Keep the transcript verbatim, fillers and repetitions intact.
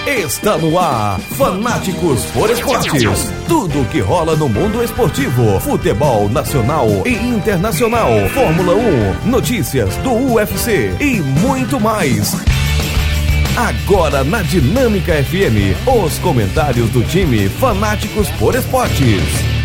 Está no ar, Fanáticos por Esportes. Tudo o que rola no mundo esportivo, futebol nacional e internacional, Fórmula um, notícias do U F C e muito mais. Agora na Dinâmica F M, os comentários do time Fanáticos por Esportes.